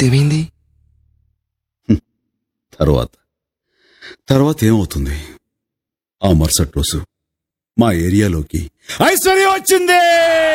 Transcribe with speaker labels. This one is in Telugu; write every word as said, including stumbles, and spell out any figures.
Speaker 1: తర్వాత ఏమైంది?
Speaker 2: తర్వాత తర్వాత ఏమవుతుంది? ఆ మరుసటి రోజు మా ఏరియాలోకి ఐశ్వర్య వచ్చింది.